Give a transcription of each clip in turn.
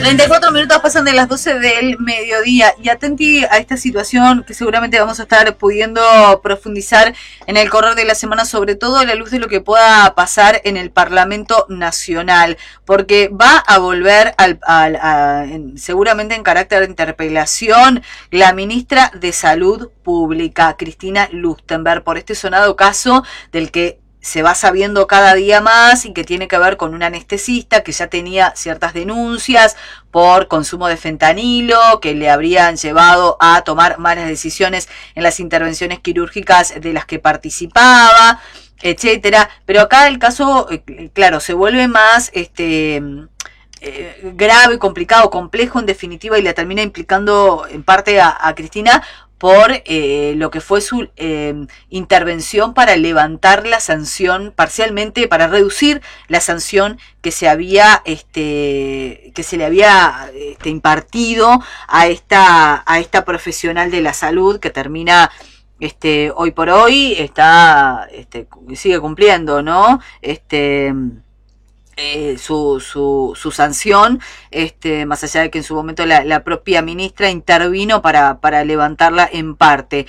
34 minutos pasan de las 12 del mediodía y atenti a esta situación que seguramente vamos a estar pudiendo profundizar en el correr de la semana, sobre todo a la luz de lo que pueda pasar en el Parlamento Nacional, porque va a volver seguramente en carácter de interpelación la ministra de Salud Pública, Cristina Lustenberg, por este sonado caso del que se va sabiendo cada día más y que tiene que ver con un anestesista que ya tenía ciertas denuncias por consumo de fentanilo, que le habrían llevado a tomar malas decisiones en las intervenciones quirúrgicas de las que participaba, etcétera. Pero acá el caso, claro, se vuelve más grave, complicado, complejo en definitiva, y le termina implicando en parte a Cristina por lo que fue su intervención para levantar la sanción parcialmente, para reducir la sanción que se había le había impartido a esta profesional de la salud, que termina hoy por hoy sigue cumpliendo, ¿no? Su sanción, más allá de que en su momento la propia ministra intervino para levantarla en parte.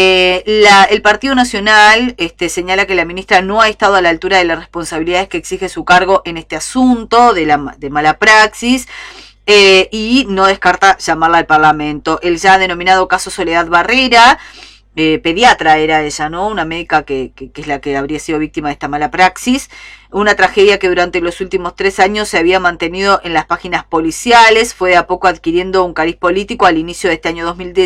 El Partido Nacional señala que la ministra no ha estado a la altura de las responsabilidades que exige su cargo en este asunto de mala praxis. Y no descarta llamarla al Parlamento. El ya denominado caso Soledad Barrera, pediatra era ella, ¿no? Una médica que es la que habría sido víctima de esta mala praxis. Una tragedia que durante los últimos 3 años se había mantenido en las páginas policiales, fue de a poco adquiriendo un cariz político al inicio de este año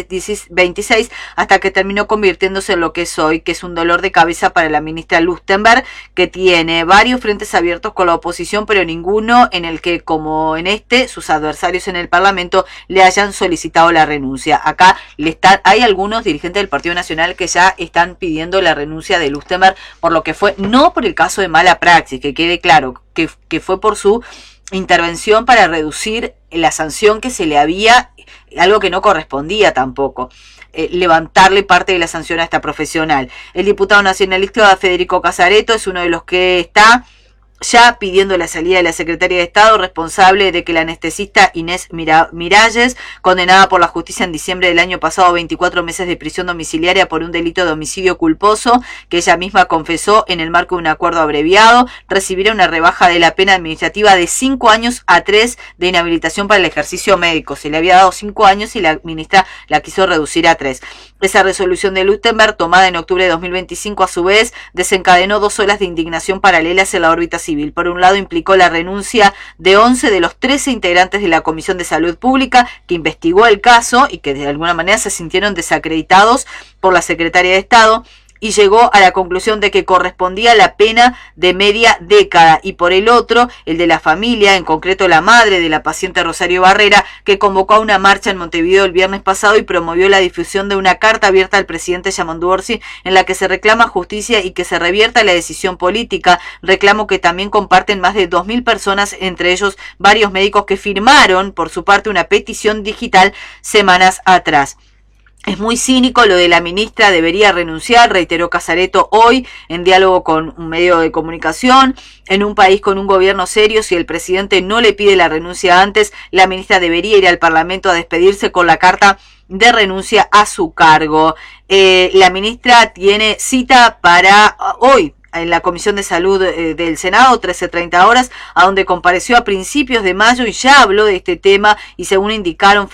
2026, hasta que terminó convirtiéndose en lo que es hoy, que es un dolor de cabeza para la ministra Lustenberg, que tiene varios frentes abiertos con la oposición, pero ninguno en el que, como en sus adversarios en el Parlamento le hayan solicitado la renuncia. Acá hay algunos dirigentes del Partido Nacional que ya están pidiendo la renuncia de Lustenberg por lo que fue, no por el caso de mala praxis, que quede claro, que fue por su intervención para reducir la sanción que se le había, algo que no correspondía tampoco, levantarle parte de la sanción a esta profesional. El diputado nacionalista Federico Casareto es uno de los que está ya pidiendo la salida de la secretaria de Estado, responsable de que la anestesista Inés Miralles, condenada por la justicia en diciembre del año pasado a 24 meses de prisión domiciliaria por un delito de homicidio culposo, que ella misma confesó en el marco de un acuerdo abreviado, recibiera una rebaja de la pena administrativa de 5 años a 3 de inhabilitación para el ejercicio médico. Se le había dado 5 años y la ministra la quiso reducir a 3. Esa resolución de Lustenberg, tomada en octubre de 2025, a su vez, desencadenó 2 olas de indignación paralelas en la órbita civil. Por un lado, implicó la renuncia de 11 de los 13 integrantes de la Comisión de Salud Pública que investigó el caso y que de alguna manera se sintieron desacreditados por la secretaria de Estado, y llegó a la conclusión de que correspondía la pena de media década. Y por el otro, el de la familia, en concreto la madre de la paciente Rosario Barrera, que convocó a una marcha en Montevideo el viernes pasado y promovió la difusión de una carta abierta al presidente Yamandu Orsi en la que se reclama justicia y que se revierta la decisión política, reclamo que también comparten más de 2.000 personas, entre ellos varios médicos que firmaron por su parte una petición digital semanas atrás. Es muy cínico lo de la ministra, debería renunciar, reiteró Casareto hoy en diálogo con un medio de comunicación. En un país con un gobierno serio, si el presidente no le pide la renuncia antes, la ministra debería ir al Parlamento a despedirse con la carta de renuncia a su cargo. La ministra tiene cita para hoy en la Comisión de Salud del Senado, 13:30 horas, a donde compareció a principios de mayo y ya habló de este tema, y según indicaron